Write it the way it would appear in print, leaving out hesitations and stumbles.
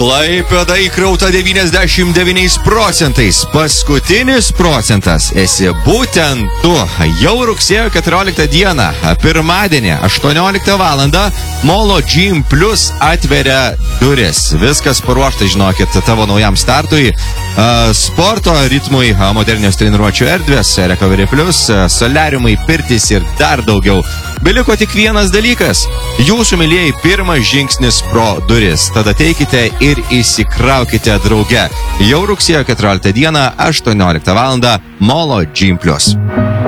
Klaipėda įkrauta 99 procentais. Paskutinis procentas esi būtent tu. Jau rugsėjo 14 dieną, pirmadienį, 18 valandą, Molo Gym Plus atveria duris. Viskas paruošta, žinokit, tavo naujam startui. Sporto ritmui, modernios treniruočių erdvės, Recovery Plus, soliariumai, pirtis ir dar daugiau. Beliko tik vienas dalykas. Jūsų mylėjai pirmas žingsnis pro duris. Tada teikite ir įsikraukite drauge. Jau rugsėjo 14 dieną, 18 valandą, Molo Gym Plus.